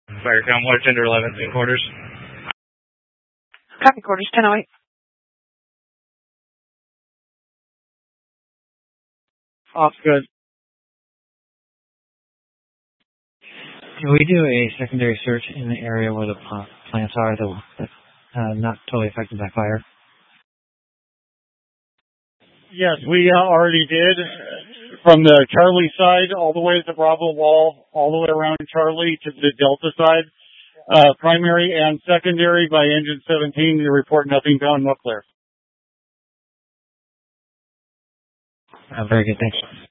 Firecom, Water Tender 11, in quarters. Copy quarters, 1008. Off good. Can we do a secondary search in the area where the plants are that not totally affected by fire? Yes, we already did. From the Charlie side, all the way to the Bravo wall, all the way around Charlie to the Delta side. Primary and secondary by engine 17, you report nothing down, no clear. Very good, thanks.